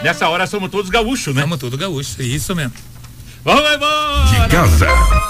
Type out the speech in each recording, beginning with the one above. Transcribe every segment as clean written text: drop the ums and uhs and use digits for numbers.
Nessa hora somos todos gaúchos, né? Somos todos gaúchos, isso mesmo. Vamos embora! De casa.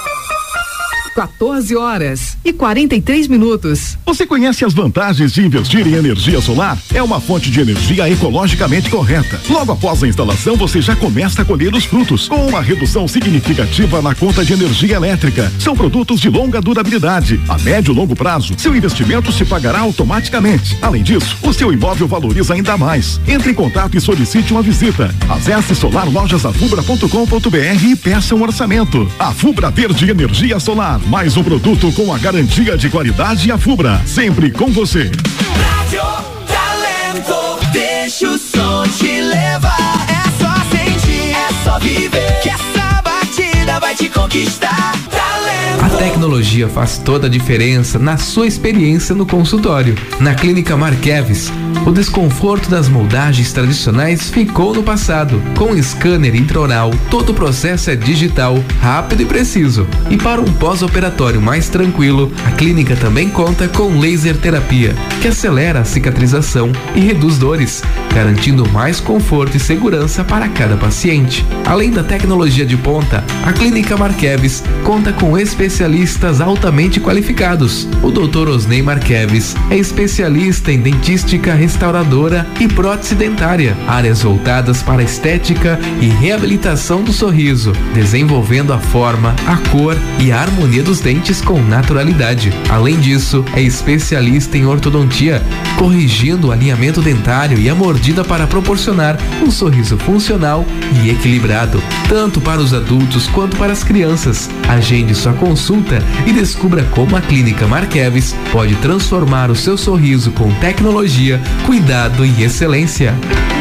14h43. Você conhece as vantagens de investir em energia solar? É uma fonte de energia ecologicamente correta. Logo após a instalação, você já começa a colher os frutos, com uma redução significativa na conta de energia elétrica. São produtos de longa durabilidade. A médio e longo prazo, seu investimento se pagará automaticamente. Além disso, o seu imóvel valoriza ainda mais. Entre em contato e solicite uma visita. Acesse solarlojasafubra.com.br e peça um orçamento. A Fubra Verde Energia Solar. Mais um produto com a garantia de qualidade a Fubra, sempre com você. Rádio Talento, deixa o som te levar. É só sentir, é só viver, que essa batida vai te conquistar. A tecnologia faz toda a diferença na sua experiência no consultório. Na Clínica Markeves, o desconforto das moldagens tradicionais ficou no passado. Com o scanner intraoral, todo o processo é digital, rápido e preciso. E para um pós-operatório mais tranquilo, a clínica também conta com laser terapia, que acelera a cicatrização e reduz dores, garantindo mais conforto e segurança para cada paciente. Além da tecnologia de ponta, a Clínica Markeves conta com especialistas altamente qualificados. O Dr. Osnei Markeves é especialista em dentística restauradora e prótese dentária, áreas voltadas para a estética e reabilitação do sorriso, desenvolvendo a forma, a cor e a harmonia dos dentes com naturalidade. Além disso, é especialista em ortodontia, corrigindo o alinhamento dentário e a mordida para proporcionar um sorriso funcional e equilibrado, tanto para os adultos quanto para as crianças. Agende sua consulta e descubra como a Clínica Markeves pode transformar o seu sorriso com tecnologia, cuidado e excelência.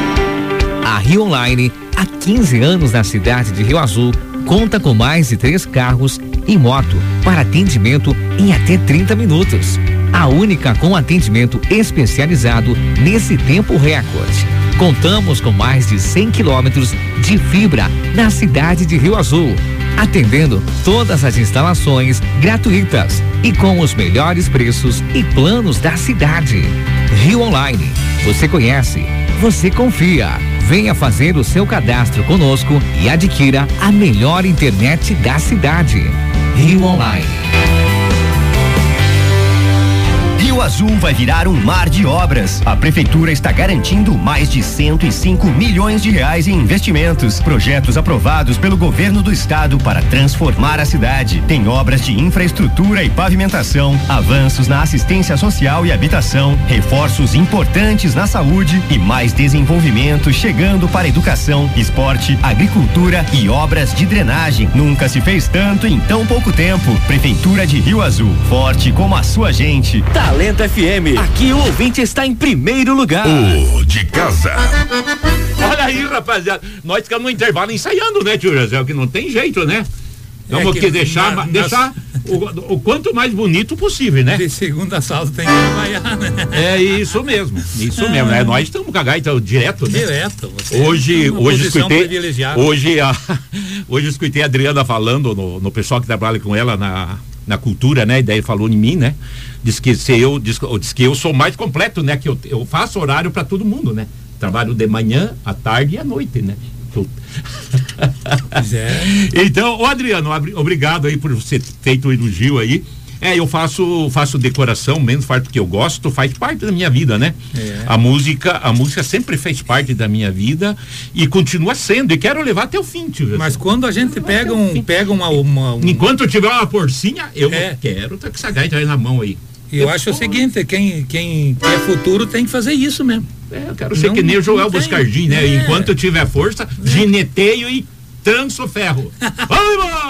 A Rio Online, há 15 anos na cidade de Rio Azul, conta com mais de 3 carros e moto para atendimento em até 30 minutos. A única com atendimento especializado nesse tempo recorde. Contamos com mais de 100 quilômetros de fibra na cidade de Rio Azul, atendendo todas as instalações gratuitas e com os melhores preços e planos da cidade. Rio Online, você conhece, você confia. Venha fazer o seu cadastro conosco e adquira a melhor internet da cidade. Rio Online. Rio Azul vai virar um mar de obras. A prefeitura está garantindo mais de 105 milhões de reais em investimentos. Projetos aprovados pelo governo do estado para transformar a cidade. Tem obras de infraestrutura e pavimentação, avanços na assistência social e habitação, reforços importantes na saúde e mais desenvolvimento chegando para educação, esporte, agricultura e obras de drenagem. Nunca se fez tanto em tão pouco tempo. Prefeitura de Rio Azul, forte como a sua gente. Talento FM, aqui o ouvinte está em primeiro lugar. O de casa. Olha aí, rapaziada, nós ficamos no intervalo ensaiando, né, tio José, que não tem jeito, né? Vamos que deixar o quanto mais bonito possível, né? De segunda a sábado tem que trabalhar, né? É isso mesmo, né? Nós estamos com a gaita direto, né? Direto. Hoje escutei a Adriana falando no pessoal que trabalha com ela na cultura, né? E daí falou em mim, né? Diz que eu sou mais completo, né? Que eu faço horário para todo mundo, né? Trabalho de manhã, à tarde e à noite, né? Então, Adriano, obrigado aí por você ter feito o elogio aí. Eu faço decoração, menos parte porque eu gosto, faz parte da minha vida, né? A música sempre fez parte da minha vida e continua sendo, e quero levar até o fim, tio. Mas quando a gente pega uma enquanto eu tiver uma porcinha, eu quero estar com essa gaita aí na mão aí. Eu acho o seguinte, quem é futuro tem que fazer isso mesmo. Eu quero ser que nem o Joel Boscardin, né? Enquanto eu tiver força, gineteio e tranço ferro. Vamos embora!